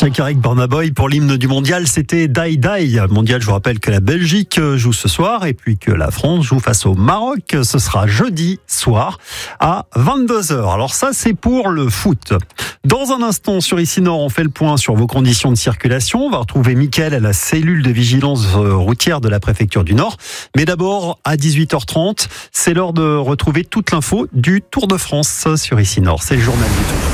Shakira Burna Boy pour l'hymne du mondial, c'était Die Die. Mondial, je vous rappelle que la Belgique joue ce soir et puis que la France joue face au Maroc. Ce sera jeudi soir à 22h. Alors ça, c'est pour le foot. Dans un instant, sur Ici Nord, on fait le point sur vos conditions de circulation. On va retrouver Mickaël à la cellule de vigilance routière de la préfecture du Nord. Mais d'abord, à 18h30, c'est l'heure de retrouver toute l'info du Tour de France sur Ici Nord. C'est le journal du Tour.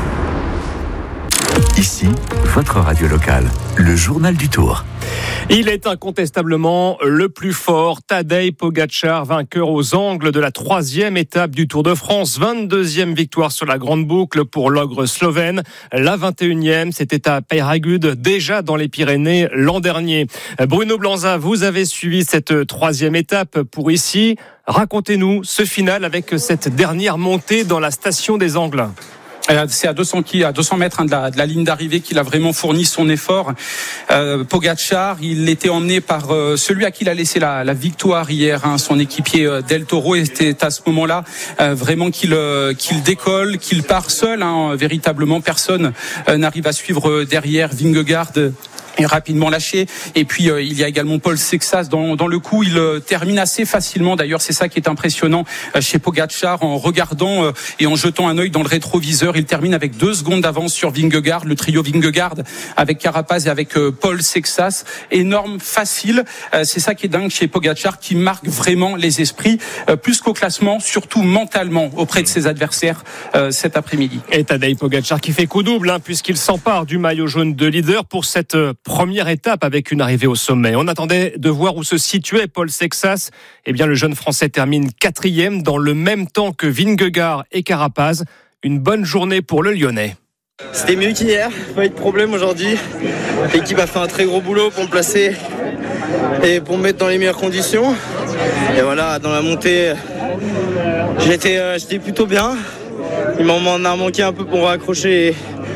Ici, votre radio locale, le journal du Tour. Il est incontestablement le plus fort. Tadej Pogačar, vainqueur aux angles de la 3e étape du Tour de France. 22e victoire sur la grande boucle pour l'ogre slovène. La 21e, c'était à Peyragudes, déjà dans les Pyrénées l'an dernier. Bruno Blanza, vous avez suivi cette 3e étape pour ici. Racontez-nous ce final avec cette dernière montée dans la station des Angles. C'est à 200 mètres de la ligne d'arrivée qu'il a vraiment fourni son effort. Pogačar, il était emmené par celui à qui il a laissé la victoire hier, son équipier Del Toro. Et c'était à ce moment-là vraiment qu'il décolle, qu'il part seul. Véritablement, personne n'arrive à suivre derrière. Vingegaard est rapidement lâché. Et puis il y a également Paul Sexas dans le coup. Il termine assez facilement. D'ailleurs, c'est ça qui est impressionnant chez Pogačar. En regardant et en jetant un œil dans le rétroviseur, il termine avec 2 secondes d'avance sur Vingegaard. Le trio Vingegaard avec Carapaz et avec Paul Sexas. Énorme, facile. C'est ça qui est dingue chez Pogačar, qui marque vraiment les esprits, plus qu'au classement, surtout mentalement auprès de ses adversaires cet après-midi. Et Tadej Pogačar qui fait coup double, puisqu'il s'empare du maillot jaune de leader pour cette première étape avec une arrivée au sommet. On attendait de voir où se situait Paul Sexas. Eh bien, le jeune Français termine 4e dans le même temps que Vingegaard et Carapaz. Une bonne journée pour le Lyonnais. C'était mieux qu'hier, pas eu de problème aujourd'hui. L'équipe a fait un très gros boulot pour me placer et pour me mettre dans les meilleures conditions. Et voilà, dans la montée, j'étais plutôt bien. Il m'en a manqué un peu pour raccrocher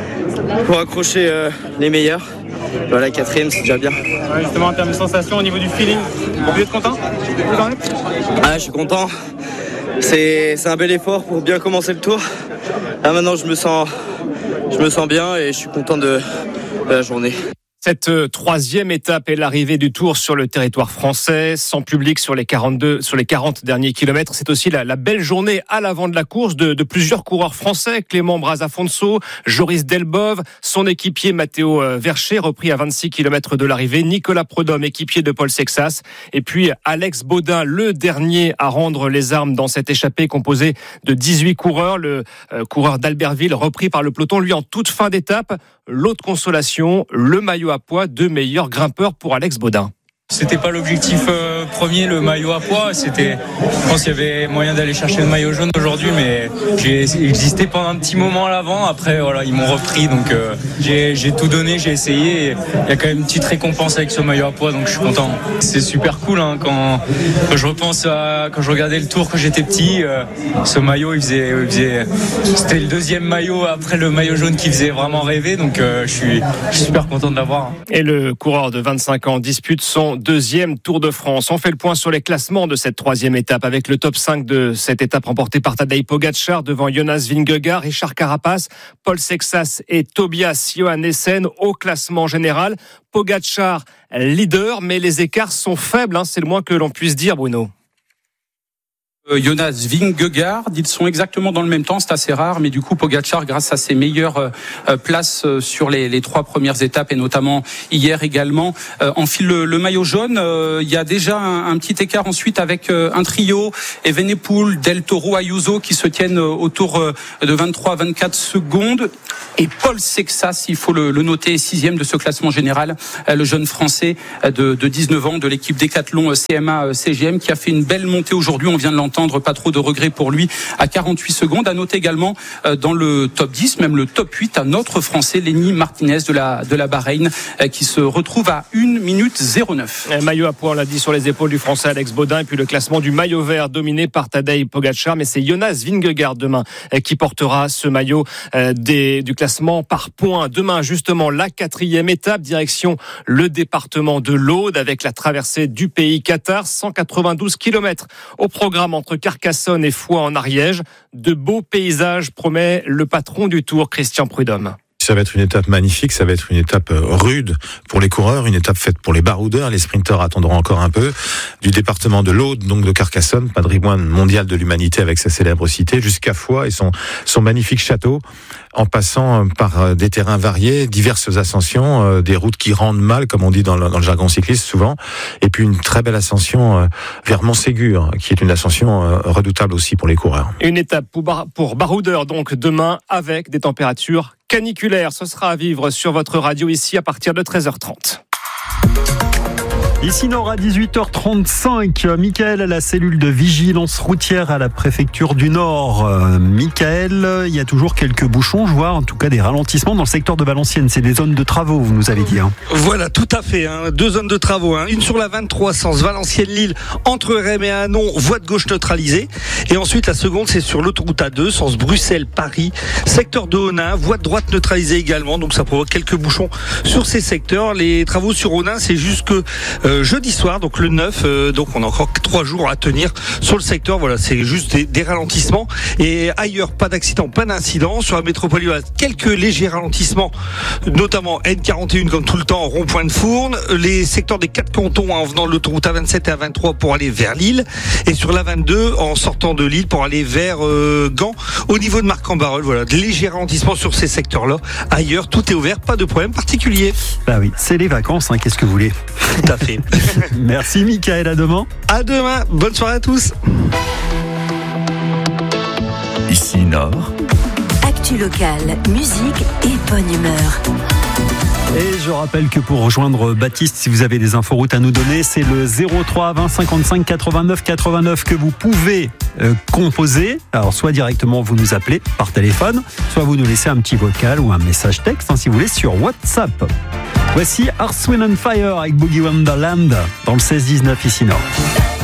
les meilleurs. Voilà, 4e, c'est déjà bien. Ouais, justement, en termes de sensations, au niveau du feeling, vous êtes content ? Je suis content. C'est un bel effort pour bien commencer le tour. Là, maintenant, je me sens bien et je suis content de la journée. Cette 3e étape est l'arrivée du Tour sur le territoire français, sans public sur les 40 derniers kilomètres. C'est aussi la belle journée à l'avant de la course de plusieurs coureurs français. Clément Brazafonso, Joris Delbove, son équipier Matteo Vercher, repris à 26 kilomètres de l'arrivée. Nicolas Prudhomme, équipier de Paul Sexas. Et puis Alex Baudin, le dernier à rendre les armes dans cette échappée composée de 18 coureurs. Le coureur d'Albertville, repris par le peloton, lui en toute fin d'étape. L'autre consolation, le maillot à pois, 2 meilleurs grimpeurs pour Alex Baudin. C'était pas l'objectif premier, le maillot à pois. Je pense qu'il y avait moyen d'aller chercher le maillot jaune aujourd'hui, mais j'ai existé pendant un petit moment à l'avant. Après, voilà, ils m'ont repris, donc j'ai tout donné, j'ai essayé. Il y a quand même une petite récompense avec ce maillot à pois, donc je suis content. C'est super cool quand je repense à quand je regardais le Tour quand j'étais petit. Ce maillot, c'était le 2e maillot après le maillot jaune qui faisait vraiment rêver, donc je suis super content de l'avoir. Et le coureur de 25 ans dispute son 2e Tour de France. On fait le point sur les classements de cette 3e étape avec le top 5 de cette étape remportée par Tadej Pogačar devant Jonas Vingegaard, Richard Carapaz, Paul Sexas et Tobias Johannessen au classement général. Pogačar leader, mais les écarts sont faibles, c'est le moins que l'on puisse dire, Bruno. Jonas Vingegaard, ils sont exactement dans le même temps, c'est assez rare, mais du coup Pogačar, grâce à ses meilleures places sur les 3 premières étapes et notamment hier également, enfile le maillot jaune. Il y a déjà un petit écart ensuite avec un trio, Evenepoel, Del Toro, Ayuso qui se tiennent autour de 23-24 secondes. Et Paul Sexas, il faut le noter, 6e de ce classement général, le jeune français de 19 ans de l'équipe Décathlon CMA CGM qui a fait une belle montée aujourd'hui, on vient de l'entendre. Pas trop de regrets pour lui à 48 secondes. À noter également dans le top 10, même le top 8, un autre Français, Lenny Martinez de la Bahreïn, qui se retrouve à 1 minute 09. Un maillot à pois, on l'a dit, sur les épaules du Français Alex Baudin. Et puis le classement du maillot vert dominé par Tadej Pogačar. Mais c'est Jonas Vingegaard demain qui portera ce maillot du classement par points. Demain, justement, la 4e étape, direction le département de l'Aude avec la traversée du pays Qatar. 192 km au programme entre Carcassonne et Foix en Ariège. De beaux paysages promet le patron du Tour, Christian Prudhomme. Ça va être une étape magnifique, ça va être une étape rude pour les coureurs, une étape faite pour les baroudeurs. Les sprinteurs attendront encore un peu. Du département de l'Aude, donc de Carcassonne, patrimoine mondial de l'humanité avec sa célèbre cité, jusqu'à Foix et son magnifique château, en passant par des terrains variés, diverses ascensions, des routes qui rendent mal, comme on dit dans le jargon cycliste souvent, et puis une très belle ascension vers Montségur, qui est une ascension redoutable aussi pour les coureurs. Une étape pour baroudeurs donc demain avec des températures caniculaires. Ce sera à vivre sur votre radio ici à partir de 13h30. Ici Nord à 18h35, Michael à la cellule de vigilance routière à la préfecture du Nord. Michael, il y a toujours quelques bouchons, je vois en tout cas des ralentissements dans le secteur de Valenciennes. C'est des zones de travaux, vous nous avez dit. Voilà, tout à fait. Deux zones de travaux. Une sur la 23, sens Valenciennes-Lille, entre Rennes et Hanon, voie de gauche neutralisée. Et ensuite, la seconde, c'est sur l'autoroute A2, sens Bruxelles-Paris, secteur de Honin, voie de droite neutralisée également. Donc ça provoque quelques bouchons sur ces secteurs. Les travaux sur Honin, c'est jusque jeudi soir, donc le 9, donc on a encore 3 jours à tenir sur le secteur. Voilà, c'est juste des ralentissements. Et ailleurs, pas d'accident, pas d'incident. Sur la métropole, il y a quelques légers ralentissements, notamment N41 comme tout le temps, rond-point de Fournes. Les secteurs des 4 cantons en venant de l'autoroute A27 et A23 pour aller vers Lille. Et sur l'A22 en sortant de Lille pour aller vers Gand. Au niveau de Marc-en-Barœul, voilà, de légers ralentissements sur ces secteurs-là. Ailleurs, tout est ouvert, pas de problème particulier. Bah oui, c'est les vacances, qu'est-ce que vous voulez. Tout à fait. Merci Michael, à demain. À demain, bonne soirée à tous. Ici Nord. Actu locale, musique et bonne humeur. Et je rappelle que pour rejoindre Baptiste, si vous avez des inforoutes à nous donner, c'est le 03 20 55 89 89 que vous pouvez composer. Alors soit directement vous nous appelez par téléphone, soit vous nous laissez un petit vocal ou un message texte si vous voulez sur WhatsApp. Voici Earth, Wind & Fire avec Boogie Wonderland dans le 16-19 ici Nord.